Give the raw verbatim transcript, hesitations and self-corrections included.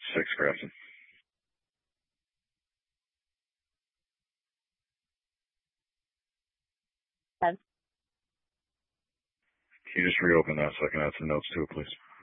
six Grafton. Yes. Can you just reopen that so I can add some notes to it, please?